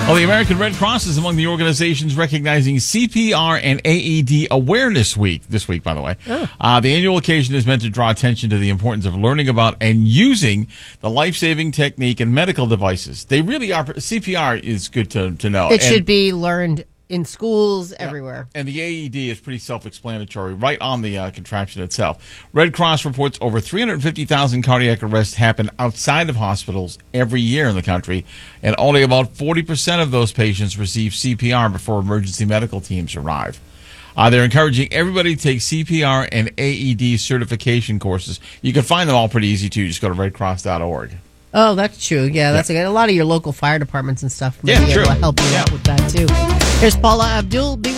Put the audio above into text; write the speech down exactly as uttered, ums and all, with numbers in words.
Well, the American Red Cross is among the organizations recognizing C P R and A E D Awareness Week this week, by the way. Oh. Uh, the annual occasion is meant to draw attention to the importance of learning about and using the life-saving technique and medical devices. They really are. C P R is good to, to know. It and, should be learned in schools, yeah, everywhere. And the A E D is pretty self-explanatory, right on the uh, contraption itself. Red Cross reports over three hundred fifty thousand cardiac arrests happen outside of hospitals every year in the country, and only about forty percent of those patients receive C P R before emergency medical teams arrive. Uh, they're encouraging everybody to take C P R and A E D certification courses. You can find them all pretty easy, too. Just go to red cross dot org. Oh, that's true. Yeah, that's yeah. A, a lot of your local fire departments and stuff may yeah, be true. able to help you yeah. out with that, too. Here's Paula Abdul. Be